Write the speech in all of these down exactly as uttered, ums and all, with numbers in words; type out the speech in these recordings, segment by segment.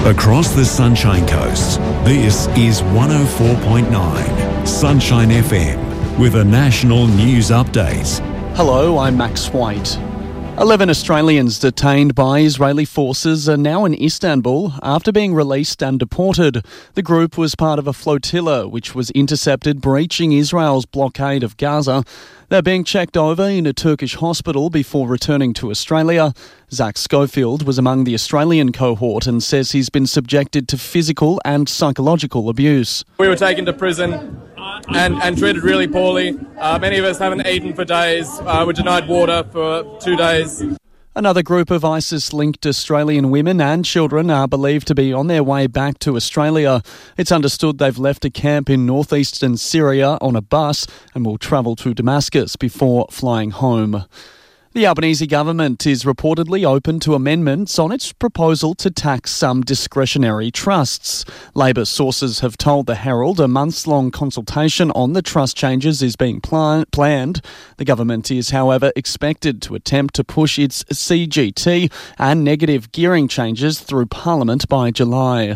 Across the Sunshine Coast, this is one oh four point nine Sunshine F M with a national news update. Hello, I'm Max White. Eleven Australians detained by Israeli forces are now in Istanbul after being released and deported. The group was part of a flotilla which was intercepted breaching Israel's blockade of Gaza. They're being checked over in a Turkish hospital before returning to Australia. Zach Schofield was among the Australian cohort and says he's been subjected to physical and psychological abuse. We were taken to prison and, and treated really poorly. Uh, many of us haven't eaten for days. Uh, we're denied water for two days. Another group of ISIS-linked Australian women and children are believed to be on their way back to Australia. It's understood they've left a camp in northeastern Syria on a bus and will travel to Damascus before flying home. The Albanese government is reportedly open to amendments on its proposal to tax some discretionary trusts. Labor sources have told the Herald a months-long consultation on the trust changes is being pl- planned. The government is, however, expected to attempt to push its C G T and negative gearing changes through Parliament by July.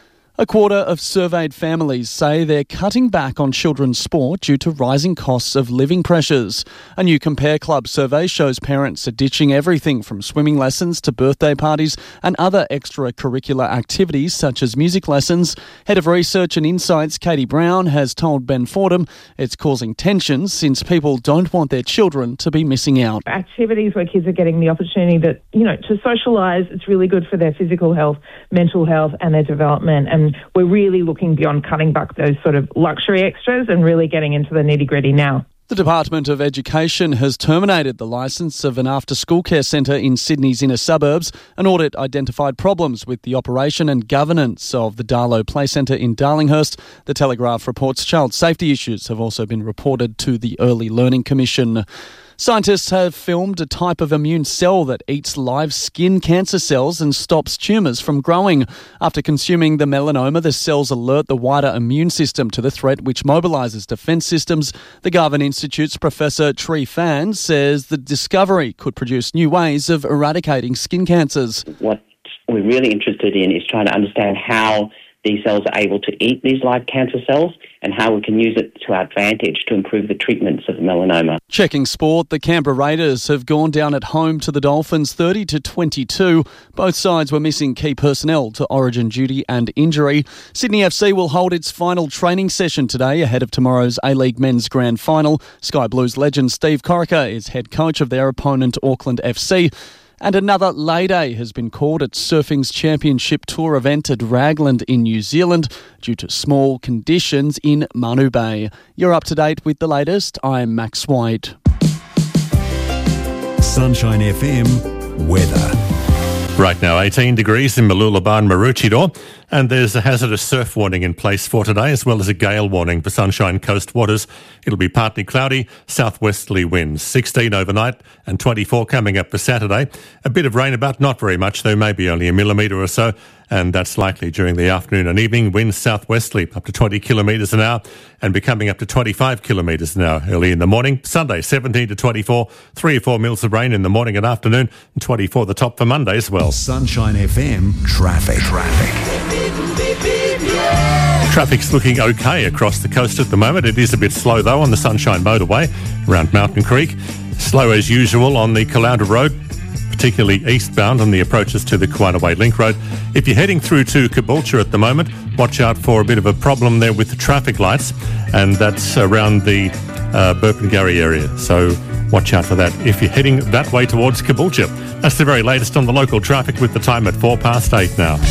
A quarter of surveyed families say they're cutting back on children's sport due to rising costs of living pressures. A new Compare Club survey shows parents are ditching everything from swimming lessons to birthday parties and other extracurricular activities such as music lessons. Head of Research and Insights Katie Brown has told Ben Fordham it's causing tensions since people don't want their children to be missing out. Activities where kids are getting the opportunity that, you know, to socialise, it's really good for their physical health, mental health and their development, and we're really looking beyond cutting back those sort of luxury extras and really getting into the nitty-gritty now. The Department of Education has terminated the licence of an after-school care centre in Sydney's inner suburbs. An audit identified problems with the operation and governance of the Darlow Play Centre in Darlinghurst. The Telegraph reports child safety issues have also been reported to the Early Learning Commission. Scientists have filmed a type of immune cell that eats live skin cancer cells and stops tumours from growing. After consuming the melanoma, the cells alert the wider immune system to the threat, which mobilises defence systems. The Garvan Institute's Professor Tree Fan says the discovery could produce new ways of eradicating skin cancers. What we're really interested in is trying to understand how these cells are able to eat these live cancer cells and how we can use it to our advantage to improve the treatments of melanoma. Checking sport, the Canberra Raiders have gone down at home to the Dolphins thirty to twenty-two. Both sides were missing key personnel to origin duty and injury. Sydney F C will hold its final training session today ahead of tomorrow's A-League Men's Grand Final. Sky Blues legend Steve Corica is head coach of their opponent Auckland F C. And another lay day has been called at Surfing's Championship Tour event at Raglan in New Zealand due to small conditions in Manu Bay. You're up to date with the latest. I'm Max White. Sunshine F M weather. Right now, eighteen degrees in Mooloolaba and Maroochydore, and there's a hazardous surf warning in place for today, as well as a gale warning for Sunshine Coast waters. It'll be partly cloudy, southwesterly winds, sixteen overnight and twenty-four coming up for Saturday. A bit of rain about, not very much, though maybe only a millimetre or so, and that's likely during the afternoon and evening. Winds southwesterly up to twenty kilometres an hour and becoming up to twenty-five kilometres an hour early in the morning. Sunday, seventeen to twenty-four, three or four mils of rain in the morning and afternoon, and twenty-four the top for Monday as well. Sunshine F M traffic. Traffic. Traffic's looking okay across the coast at the moment. It is a bit slow, though, on the Sunshine Motorway around Mountain Creek. Slow as usual on the Caloundra Road, particularly eastbound on the approaches to the Kawanaway Link Road. If you're heading through to Caboolture at the moment, watch out for a bit of a problem there with the traffic lights, and that's around the uh, Burpengary area. So watch out for that if you're heading that way towards Caboolture. That's the very latest on the local traffic with the time at four past eight now.